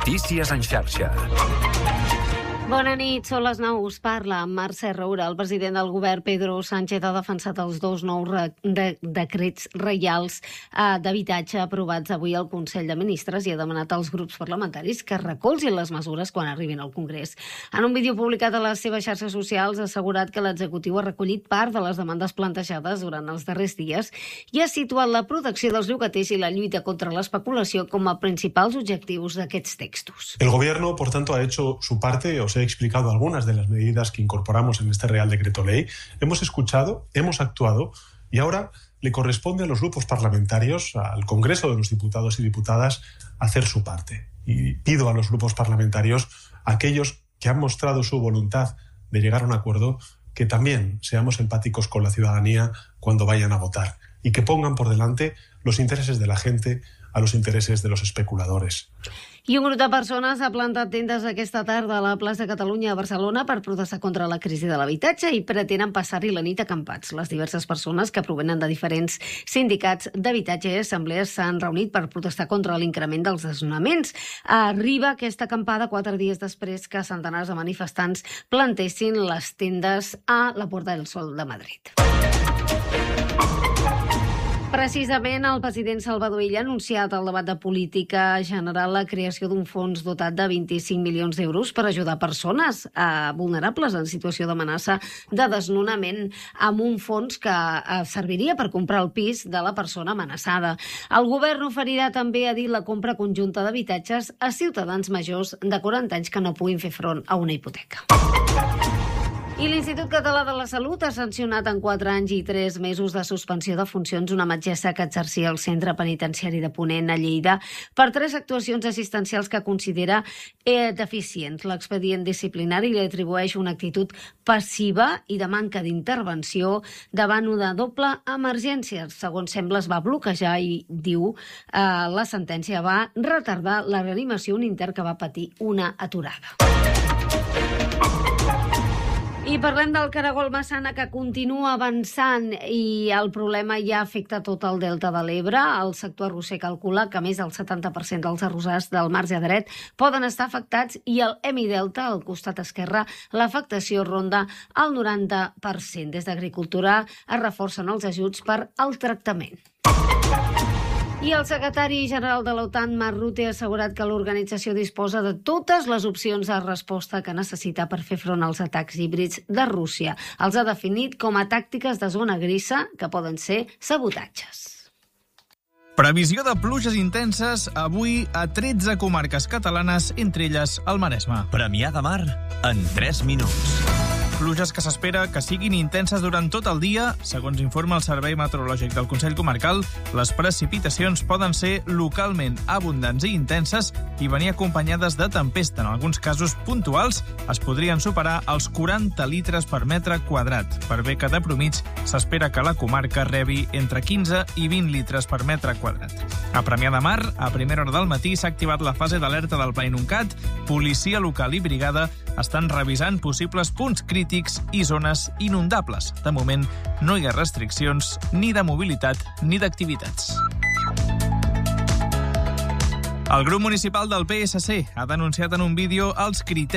Notícies en xarxa. Bona nit, són les 9. Us parla Mercè Roura. El president del govern, Pedro Sánchez, ha defensat els dos nous decrets reials d'habitatge aprovats avui al Consell de Ministres i ha demanat als grups parlamentaris que recolzin les mesures quan arribin al Congrés. En un vídeo publicat a les seves xarxes socials ha assegurat que l'executiu ha recollit part de les demandes plantejades durant els darrers dies i ha situat la protecció dels llogaters i la lluita contra l'especulació com a principals objectius d'aquests textos. El gobierno, por tanto, ha hecho su parte. He explicado algunas de las medidas que incorporamos en este Real Decreto Ley. Hemos escuchado, hemos actuado y ahora le corresponde a los grupos parlamentarios, al Congreso de los Diputados y Diputadas, hacer su parte. Y pido a los grupos parlamentarios, aquellos que han mostrado su voluntad de llegar a un acuerdo, que también seamos empáticos con la ciudadanía cuando vayan a votar y que pongan por delante los intereses de la gente a los intereses de los especuladores. I un grup de persones ha plantat tendes aquesta tarda a la plaça Catalunya a Barcelona per protestar contra la crisi de l'habitatge i pretenen passar-hi la nit acampats. Les diverses persones que provenen de diferents sindicats d'habitatge i assemblees s'han reunit per protestar contra l'increment dels desnonaments. Arriba aquesta acampada 4 dies després que centenars de manifestants plantessin les tendes a la Puerta del Sol de Madrid. Precisament, el president Salvador Illa ha anunciat al debat de política general la creació d'un fons dotat de 25 milions d'euros per ajudar persones vulnerables en situació d'amenaça de desnonament, amb un fons que serviria per comprar el pis de la persona amenaçada. El govern oferirà també, ha dit, la compra conjunta d'habitatges a ciutadans majors de 40 anys que no puguin fer front a una hipoteca. I l'Institut Català de la Salut ha sancionat en 4 anys i 3 mesos de suspensió de funcions una metgessa que exercia al Centre Penitenciari de Ponent a Lleida per 3 actuacions assistencials que considera deficients. L'expedient disciplinari li atribueix una actitud passiva i de manca d'intervenció davant una doble emergència. Segons sembla, es va bloquejar i, diu, la sentència va retardar la reanimació un intern que va patir una aturada. I parlem del caragol Massana, que continua avançant i el problema ja afecta tot el delta de l'Ebre. El sector arrosser calcula que més del 70% dels arrossars del marge dret poden estar afectats i el hemidelta, al costat esquerre, l'afectació ronda el 90%. Des d'Agricultura es reforcen els ajuts per al tractament. I el secretari general de l'OTAN, Mark Rutte, ha assegurat que l'organització disposa de totes les opcions de resposta que necessita per fer front als atacs híbrids de Rússia. Els ha definit com a tàctiques de zona grisa, que poden ser sabotatges. Previsió de pluges intenses avui a 13 comarques catalanes, entre elles el Maresme. Premià de Mar en 3 minuts. Pluges que s'espera que siguin intenses durant tot el dia. Segons informa el Servei Meteorològic del Consell Comarcal, les precipitacions poden ser localment abundants i intenses i venir acompanyades de tempesta. En alguns casos puntuals es podrien superar els 40 litres per metre quadrat. Per bé que de promig s'espera que la comarca rebi entre 15 i 20 litres per metre quadrat. A Premià de Mar, a primera hora del matí, s'ha activat la fase d'alerta del Pla Inuncat. Policia local i brigada estan revisant possibles punts crítics i zones inundables. De moment, no hi ha restriccions ni de mobilitat ni d'activitats. El grup municipal del PSC ha denunciat en un vídeo els criteris